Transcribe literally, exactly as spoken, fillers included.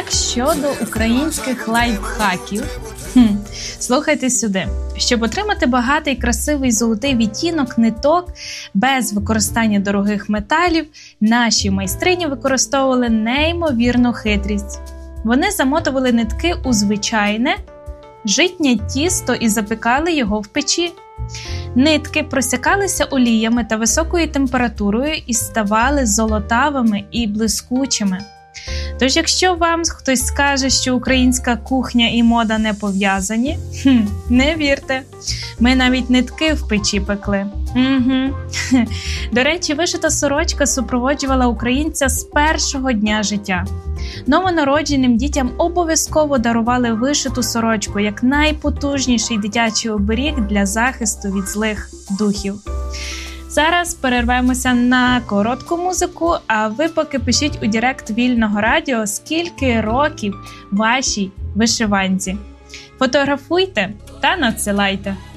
Як щодо українських лайфхаків? Хм, слухайте сюди. Щоб отримати багатий, красивий золотий відтінок ниток без використання дорогих металів, наші майстрині використовували неймовірну хитрість. Вони замотували нитки у звичайне житнє тісто і запікали його в печі. Нитки просякалися оліями та високою температурою і ставали золотавими і блискучими. Тож, якщо вам хтось скаже, що українська кухня і мода не пов'язані, хм, не вірте. Ми навіть нитки в печі пекли. Угу. До речі, вишита сорочка супроводжувала українця з першого дня життя. Новонародженим дітям обов'язково дарували вишиту сорочку як найпотужніший дитячий оберіг для захисту від злих духів. Зараз перервемося на коротку музику, а ви поки пишіть у директ Вільного радіо, скільки років вашій вишиванці. Фотографуйте та надсилайте.